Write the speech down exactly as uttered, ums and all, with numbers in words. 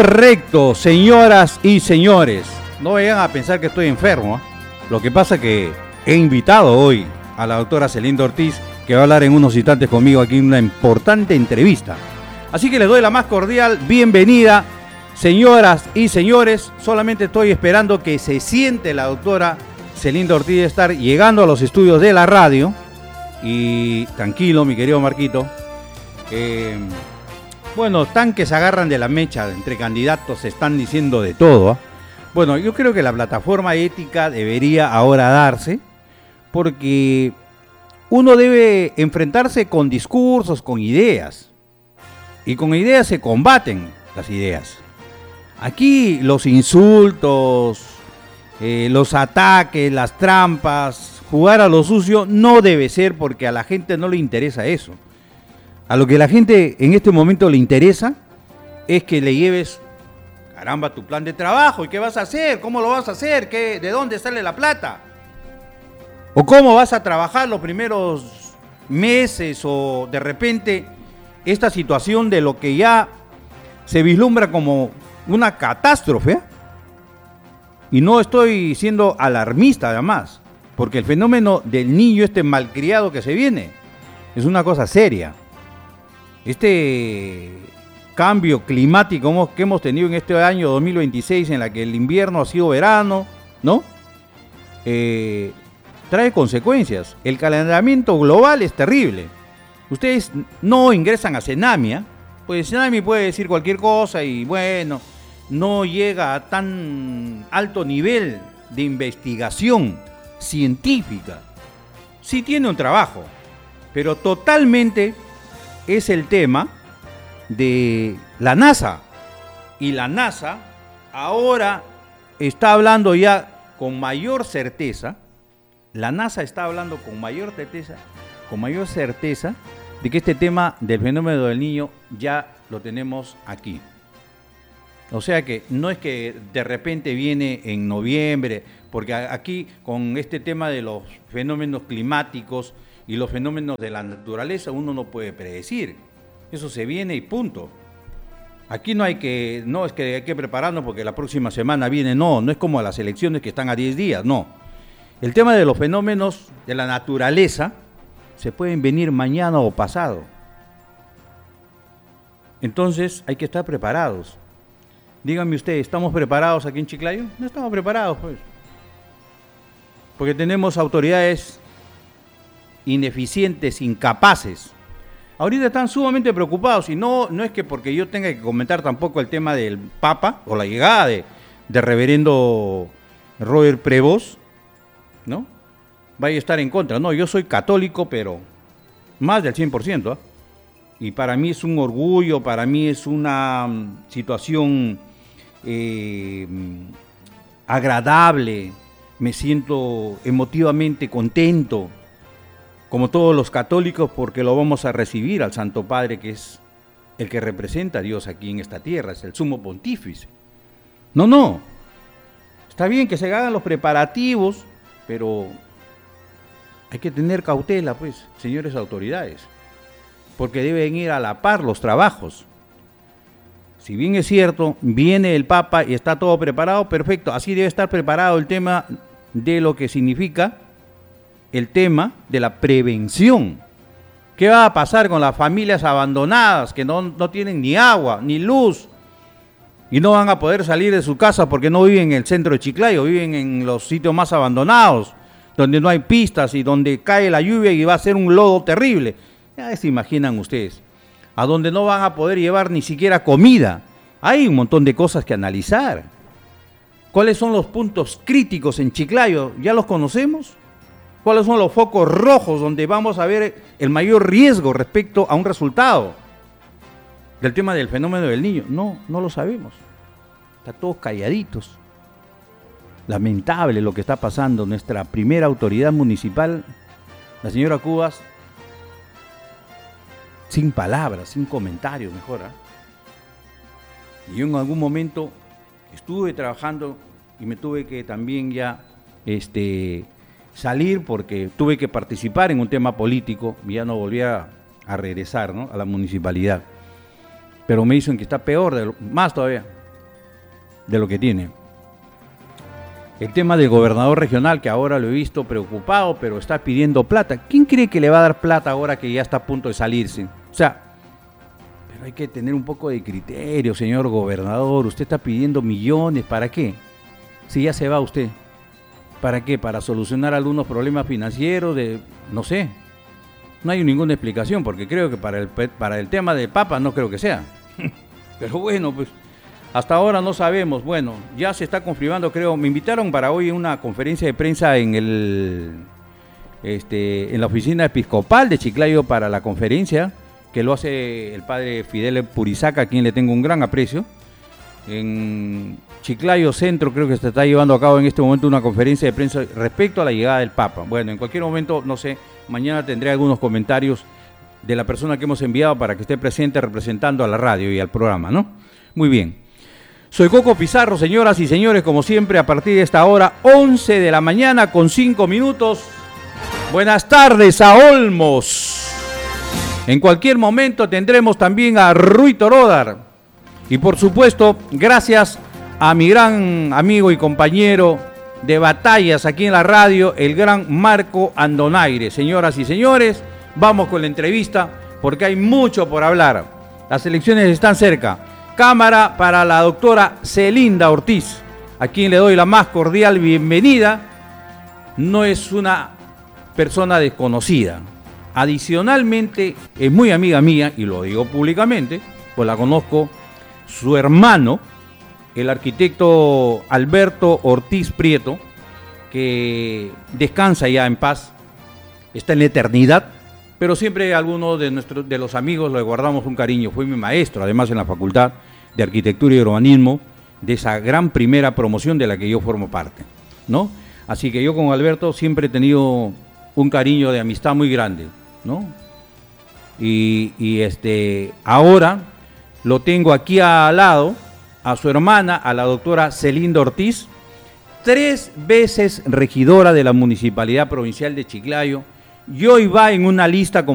Correcto, señoras y señores. No vayan a pensar que estoy enfermo, ¿eh? Lo que pasa es que he invitado hoy a la doctora Celinda Ortiz, que va a hablar en unos instantes conmigo aquí en una importante entrevista. Así que les doy la más cordial bienvenida, señoras y señores. Solamente estoy esperando que se siente la doctora Celinda Ortiz de estar llegando a los estudios de la radio. Y tranquilo, mi querido Marquito. Eh, bueno, están que se agarran de la mecha entre candidatos, se están diciendo de todo, ¿eh? Bueno, yo creo que la plataforma ética debería ahora darse, porque uno debe enfrentarse con discursos, con ideas, y con ideas se combaten las ideas. Aquí los insultos, eh, los ataques, las trampas, jugar a lo sucio no debe ser, porque a la gente no le interesa eso. A lo que la gente en este momento le interesa es que le lleves, caramba, tu plan de trabajo. ¿Y qué vas a hacer? ¿Cómo lo vas a hacer? ¿Qué, ¿De dónde sale la plata? ¿O cómo vas a trabajar los primeros meses? O de repente esta situación de lo que ya se vislumbra como una catástrofe. Y no estoy siendo alarmista además, porque el fenómeno del niño este malcriado que se viene es una cosa seria. Este cambio climático que hemos tenido en este año dos mil veintiséis, en la que el invierno ha sido verano, ¿no? Eh, trae consecuencias. El calentamiento global es terrible. Ustedes no ingresan a Cenamia, pues Cenamia puede decir cualquier cosa y bueno, no llega a tan alto nivel de investigación científica. Sí tiene un trabajo, pero totalmente es el tema de la NASA. Y la NASA ahora está hablando ya con mayor certeza, la NASA está hablando con mayor certeza, con mayor certeza de que este tema del fenómeno del niño ya lo tenemos aquí. O sea que no es que de repente viene en noviembre, porque aquí con este tema de los fenómenos climáticos y los fenómenos de la naturaleza uno no puede predecir. Eso se viene y punto. Aquí no hay que, no es que hay que prepararnos porque la próxima semana viene, no, no es como las elecciones que están a diez días, no. El tema de los fenómenos de la naturaleza se pueden venir mañana o pasado. Entonces hay que estar preparados. Díganme ustedes, ¿estamos preparados aquí en Chiclayo? No estamos preparados, pues. Porque tenemos autoridades ineficientes, incapaces. Ahorita están sumamente preocupados, y no, no es que porque yo tenga que comentar tampoco el tema del Papa o la llegada de, de reverendo Robert Prevost, ¿no? Vaya a estar en contra. No, yo soy católico, pero más del cien por ciento, ¿eh? Y para mí es un orgullo, para mí es una um, situación eh, agradable, me siento emotivamente contento, como todos los católicos, porque lo vamos a recibir al Santo Padre, que es el que representa a Dios aquí en esta tierra, es el sumo pontífice. No, no, está bien que se hagan los preparativos, pero hay que tener cautela, pues, señores autoridades, porque deben ir a la par los trabajos. Si bien es cierto, viene el Papa y está todo preparado, perfecto, así debe estar preparado el tema de lo que significa el tema de la prevención. ¿Qué va a pasar con las familias abandonadas que no, no tienen ni agua, ni luz, y no van a poder salir de su casa porque no viven en el centro de Chiclayo, viven en los sitios más abandonados, donde no hay pistas y donde cae la lluvia y va a ser un lodo terrible? Ya se imaginan ustedes, a donde no van a poder llevar ni siquiera comida. Hay un montón de cosas que analizar. ¿Cuáles son los puntos críticos en Chiclayo? ¿Ya los conocemos? ¿Cuáles son los focos rojos donde vamos a ver el mayor riesgo respecto a un resultado del tema del fenómeno del niño? No, no lo sabemos. Está todos calladitos. Lamentable lo que está pasando. Nuestra primera autoridad municipal, la señora Cubas, sin palabras, sin comentarios, mejor, ¿eh? Y yo en algún momento estuve trabajando y me tuve que también ya este, salir porque tuve que participar en un tema político y ya no volví a, a regresar, ¿no?, a la municipalidad. Pero me dicen que está peor, de lo, más todavía. de lo que tiene. El tema del gobernador regional, que ahora lo he visto preocupado, pero está pidiendo plata. ¿Quién cree que le va a dar plata ahora que ya está a punto de salirse? O sea, pero hay que tener un poco de criterio, señor gobernador. Usted está pidiendo millones, ¿para qué? Si ya se va usted. ¿Para qué? ¿Para solucionar algunos problemas financieros? De, no sé. No hay ninguna explicación, porque creo que para el, para el tema del Papa no creo que sea. Pero bueno, pues hasta ahora no sabemos. Bueno, ya se está confirmando, creo. Me invitaron para hoy a una conferencia de prensa en el este, en la oficina episcopal de Chiclayo para la conferencia, que lo hace el padre Fidel Purizaca, a quien le tengo un gran aprecio. En Chiclayo Centro creo que se está llevando a cabo en este momento una conferencia de prensa respecto a la llegada del Papa. Bueno, en cualquier momento, no sé, mañana tendré algunos comentarios de la persona que hemos enviado para que esté presente representando a la radio y al programa, ¿no? Muy bien. Soy Coco Pizarro, señoras y señores, como siempre, a partir de esta hora, once de la mañana con cinco minutos. Buenas tardes a Olmos. En cualquier momento tendremos también a Rui Torodar. Y por supuesto, gracias a mi gran amigo y compañero de batallas aquí en la radio, el gran Marco Andonaire. Señoras y señores, vamos con la entrevista porque hay mucho por hablar. Las elecciones están cerca. Cámara para la doctora Celinda Ortiz, a quien le doy la más cordial bienvenida. No es una persona desconocida. Adicionalmente, es muy amiga mía, y lo digo públicamente, pues la conozco. Su hermano, el arquitecto Alberto Ortiz Prieto, que descansa ya en paz, está en la eternidad, pero siempre a algunos de, nuestros, de los amigos le guardamos un cariño. Fue mi maestro, además, en la Facultad de Arquitectura y Urbanismo, de esa gran primera promoción de la que yo formo parte, ¿no? Así que yo con Alberto siempre he tenido un cariño de amistad muy grande, ¿no? Y, y este, ahora lo tengo aquí al lado, a su hermana, a la doctora Celinda Ortiz, tres veces regidora de la Municipalidad Provincial de Chiclayo, y hoy va en una lista como